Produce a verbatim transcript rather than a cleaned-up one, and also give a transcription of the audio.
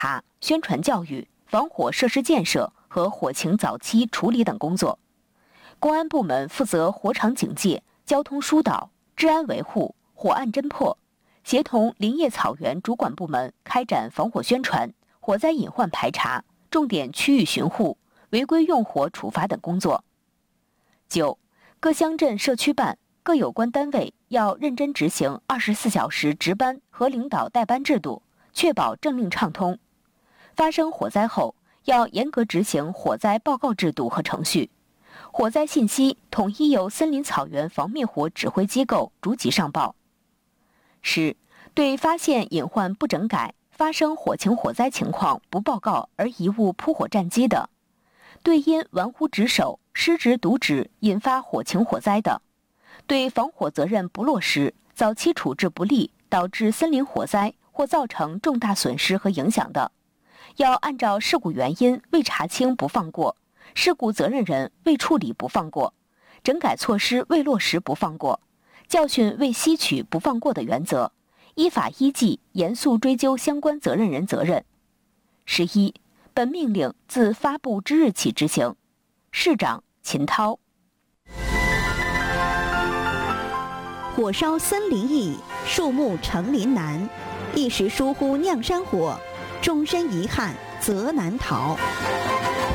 查、宣传教育、防火设施建设和火情早期处理等工作。公安部门负责火场警戒、交通疏导、治安维护、火案侦破，协同林业草原主管部门开展防火宣传、火灾隐患排查、重点区域巡护、违规用火处罚等工作。九、各乡镇社区办、各有关单位要认真执行二十四小时值班和领导带班制度，确保政令畅通。发生火灾后，要严格执行火灾报告制度和程序。火灾信息统一由森林草原防灭火指挥机构逐级上报。十、对发现隐患不整改、发生火情火灾情况不报告而贻误扑火战机的，对因玩忽职守、失职渎职引发火情火灾的，对防火责任不落实、早期处置不力导致森林火灾或造成重大损失和影响的，要按照事故原因未查清不放过，事故责任人未处理不放过，整改措施未落实不放过，教训未吸取不放过的原则，依法依纪严肃追究相关责任人责任。十一、本命令自发布之日起执行。市长秦涛。 火烧森林易，树木成林难。一时疏忽酿山火，终身遗憾责难逃。